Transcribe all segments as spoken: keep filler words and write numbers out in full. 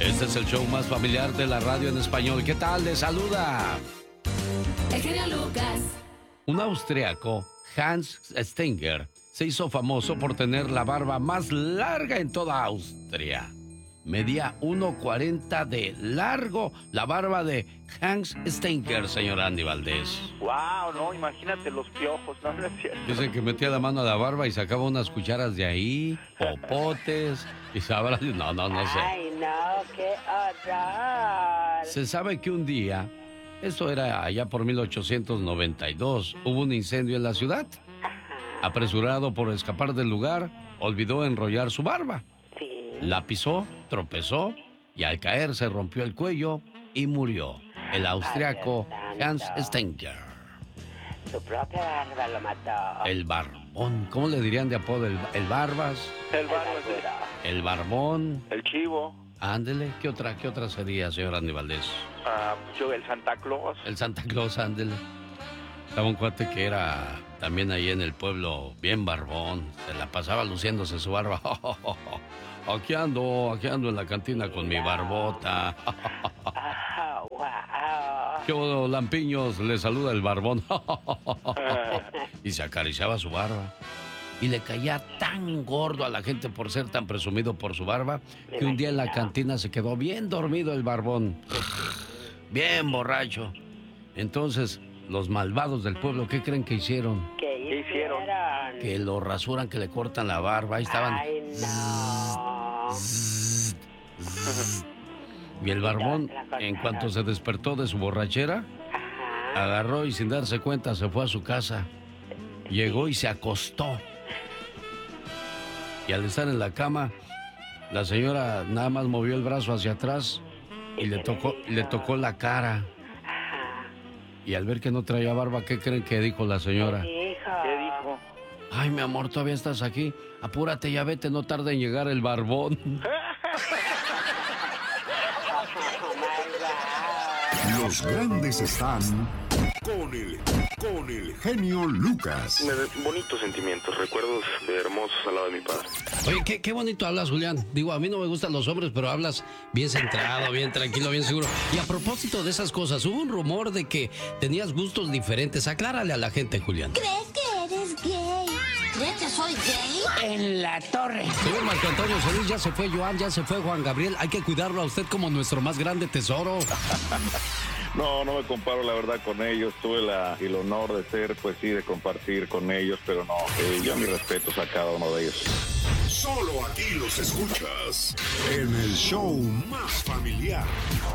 Este es el show más familiar de la radio en español. ¿Qué tal? Les saluda el genio Lucas. Un austriaco, Hans Stenger, se hizo famoso por tener la barba más larga en toda Austria. Medía uno cuarenta de largo la barba de Hans Stenger, señor Andy Valdés. Wow, no, imagínate los piojos, no, no es cierto. Dicen que metía la mano a la barba y sacaba unas cucharas de ahí, popotes, y sabrá, no, no, no sé. Ay, no, qué horror. Se sabe que un día, esto era allá por mil ochocientos noventa y dos, hubo un incendio en la ciudad. Apresurado por escapar del lugar, olvidó enrollar su barba. La pisó, tropezó y al caer se rompió el cuello y murió. El austriaco Hans Stenger. Su propia barba lo mató. El barbón. ¿Cómo le dirían de apodo? El, el barbas. El barbas. El barbón. El chivo. Ándele. ¿Qué otra, qué otra sería, señor Andy Valdés? Ah, uh, yo, el Santa Claus. El Santa Claus, ándele. Estaba un cuate que era también ahí en el pueblo bien barbón. Se la pasaba luciéndose su barba. Aquí ando, aquí ando en la cantina con mi barbota. ¿Qué hubo, lampiños? Le saluda el barbón. Y se acariciaba su barba. Y le caía tan gordo a la gente por ser tan presumido por su barba que un día en la cantina se quedó bien dormido el barbón. Bien borracho. Entonces, los malvados del pueblo, ¿qué creen que hicieron? ¿Qué hicieron? Que lo rasuran, que le cortan la barba. Ahí estaban. Ay, no. Zzz, zzz. Y el barbón, en cuanto se despertó de su borrachera, Ajá. agarró y sin darse cuenta se fue a su casa. Llegó y se acostó. Y al estar en la cama, la señora nada más movió el brazo hacia atrás y le tocó, le tocó la cara. Y al ver que no traía barba, ¿qué creen que dijo la señora? ¿Qué dijo? Ay, mi amor, todavía estás aquí. Apúrate, ya vete, no tarda en llegar el barbón. Los grandes están con el, con el genio Lucas. Me, bonitos sentimientos, recuerdos de hermosos al lado de mi padre. Oye, qué, qué bonito hablas, Julián. Digo, a mí no me gustan los hombres, pero hablas bien centrado, bien tranquilo, bien seguro. Y a propósito de esas cosas, hubo un rumor de que tenías gustos diferentes. Aclárale a la gente, Julián. ¿Crees que eres gay? ¿Crees que soy gay? En la torre. Señor Marco Antonio Solís, ya se fue Joan, ya se fue Juan Gabriel. Hay que cuidarlo a usted como nuestro más grande tesoro. No, no me comparo la verdad con ellos. Tuve la, el honor de ser, pues sí, de compartir con ellos, pero no, eh, yo mis respetos a cada uno de ellos. Solo aquí los escuchas en el show más familiar.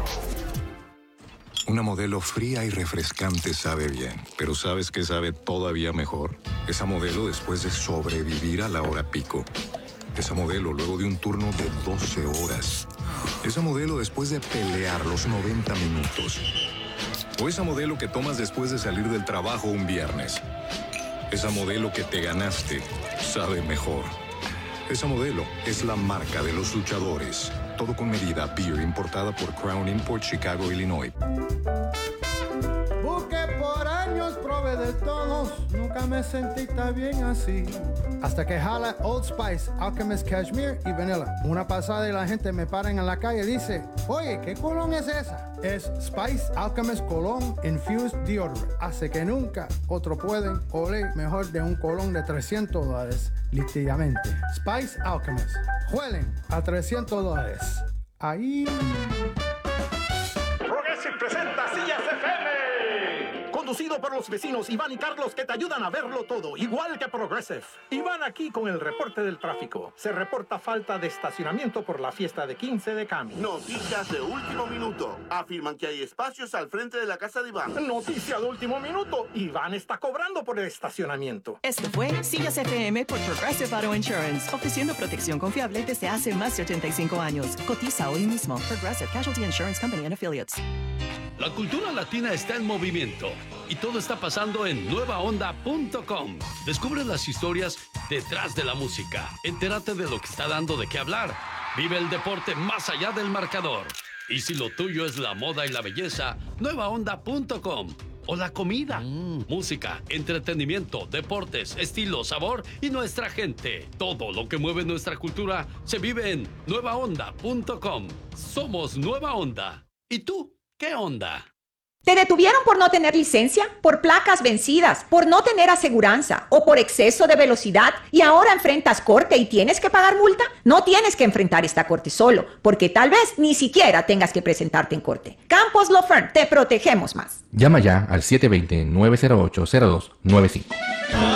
Una modelo fría y refrescante sabe bien, pero ¿sabes qué sabe todavía mejor? Esa modelo después de sobrevivir a la hora pico. Esa modelo luego de un turno de doce horas. Esa modelo después de pelear los noventa minutos. O esa modelo que tomas después de salir del trabajo un viernes. Esa modelo que te ganaste sabe mejor. Esa modelo es la marca de los luchadores. Todo con medida, beer importada por Crown Import, Chicago, Illinois. Busqué por años, probé de todos, nunca me sentí tan bien así. Hasta que jala Old Spice, Alchemist Cashmere y Vanilla. Una pasada y la gente me paran en la calle y dice, oye, ¿qué colón es esa? Es Spice Alchemist Cologne Infused Deodorant. Hace que nunca otro pueden oler mejor de un colón de trescientos dólares, literalmente. Spice Alchemist. Huelen a trescientos dólares. Ahí. Progressive presenta Sillas F M. Conducido por los vecinos Iván y Carlos, que te ayudan a verlo todo, igual que Progressive. Iván aquí con el reporte del tráfico. Se reporta falta de estacionamiento por la fiesta de quince de Cami. Noticias de último minuto. Afirman que hay espacios al frente de la casa de Iván. Noticia de último minuto. Iván está cobrando por el estacionamiento. Esto fue Sillas F M por Progressive Auto Insurance, ofreciendo protección confiable desde hace más de ochenta y cinco años. Cotiza hoy mismo. Progressive Casualty Insurance Company and Affiliates. La cultura latina está en movimiento y todo está pasando en nueva onda punto com. Descubre las historias detrás de la música. Entérate de lo que está dando de qué hablar. Vive el deporte más allá del marcador. Y si lo tuyo es la moda y la belleza, nueva onda punto com. o la comida. Mm. Música, entretenimiento, deportes, estilo, sabor y nuestra gente. Todo lo que mueve nuestra cultura se vive en nueva onda punto com. Somos Nueva Onda. ¿Y tú? ¿Qué onda? ¿Te detuvieron por no tener licencia, por placas vencidas, por no tener aseguranza o por exceso de velocidad y ahora enfrentas corte y tienes que pagar multa? No tienes que enfrentar esta corte solo, porque tal vez ni siquiera tengas que presentarte en corte. Campos Law Firm, te protegemos más. Llama ya al siete dos cero, nueve cero ocho, cero dos nueve cinco.